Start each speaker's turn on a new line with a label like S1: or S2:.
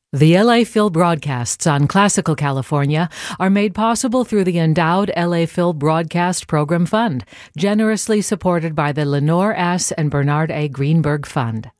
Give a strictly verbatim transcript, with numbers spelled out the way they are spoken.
S1: The L A Phil broadcasts on Classical California are made possible through the endowed L A Phil Broadcast Program Fund, generously supported by the Lenore S. and Bernard A. Greenberg Fund.